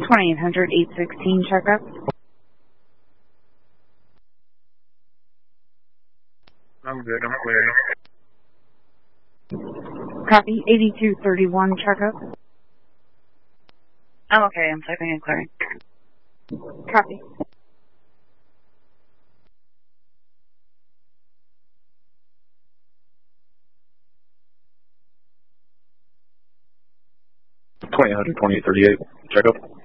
2800-816 checkup. I'm good, I'm clear. Copy. 8231 checkup. I'm okay, I'm typing and clearing. Copy. $2,800, 2838, checkup.